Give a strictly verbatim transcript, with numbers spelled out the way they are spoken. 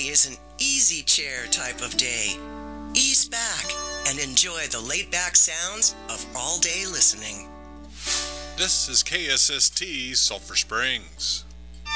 is an easy chair type of day. Ease back and enjoy the laid-back sounds of all-day listening. This is K S S T Sulphur Springs.